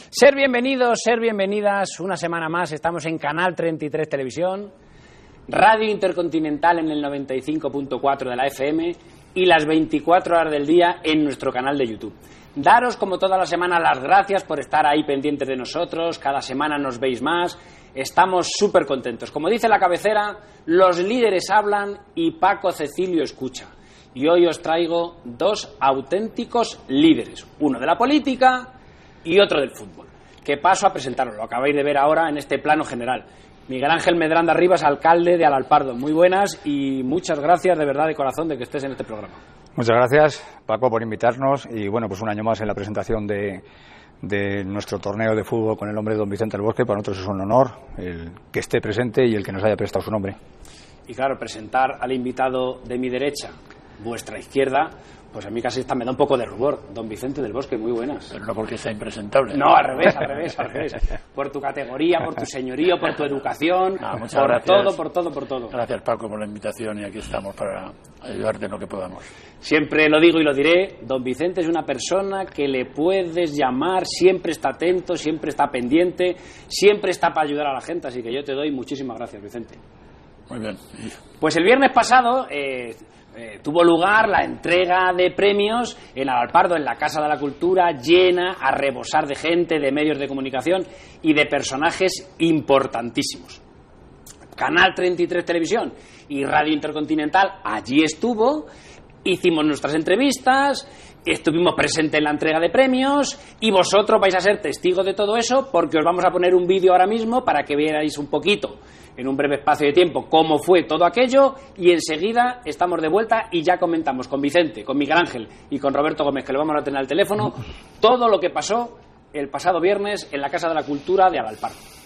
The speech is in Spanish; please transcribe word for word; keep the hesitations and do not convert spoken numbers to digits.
Ser bienvenidos, ser bienvenidas, una semana más, estamos en Canal treinta y tres Televisión, Radio Intercontinental en el noventa y cinco punto cuatro de la F M y las veinticuatro horas del día en nuestro canal de YouTube. Daros, como toda la semana, las gracias por estar ahí pendientes de nosotros, cada semana nos veis más, estamos súper contentos. Como dice la cabecera, los líderes hablan y Paco Cecilio escucha. Y hoy os traigo dos auténticos líderes, uno de la política y otro del fútbol, que paso a presentaros, lo acabáis de ver ahora en este plano general. Miguel Ángel Medranda Rivas, alcalde de Alalpardo, muy buenas y muchas gracias de verdad de corazón de que estés en este programa. Muchas gracias, Paco, por invitarnos y bueno, pues un año más en la presentación de, de nuestro torneo de fútbol con el nombre de don Vicente del Bosque. Para nosotros es un honor el que esté presente y el que nos haya prestado su nombre. Y claro, presentar al invitado de mi derecha, vuestra izquierda, pues a mí casi está, me da un poco de rubor. Don Vicente del Bosque, muy buenas. Pero no porque sea impresentable. No, al revés, al revés, al revés. Por tu categoría, por tu señorío, por tu educación, no, por gracias. todo, por todo, por todo. Gracias, Paco, por la invitación y aquí estamos para ayudarte en lo que podamos. Siempre lo digo y lo diré, don Vicente es una persona que le puedes llamar, siempre está atento, siempre está pendiente, siempre está para ayudar a la gente, así que yo te doy muchísimas gracias, Vicente. Muy bien. Pues el viernes pasado eh, eh, tuvo lugar la entrega de premios en Alalpardo, en la Casa de la Cultura, llena a rebosar de gente, de medios de comunicación y de personajes importantísimos. Canal treinta y tres Televisión y Radio Intercontinental allí estuvo, hicimos nuestras entrevistas, estuvimos presentes en la entrega de premios y vosotros vais a ser testigos de todo eso porque os vamos a poner un vídeo ahora mismo para que veáis un poquito en un breve espacio de tiempo cómo fue todo aquello y enseguida estamos de vuelta y ya comentamos con Vicente, con Miguel Ángel y con Roberto Gómez, que lo vamos a tener al teléfono, todo lo que pasó el pasado viernes en la Casa de la Cultura de Alalpardo.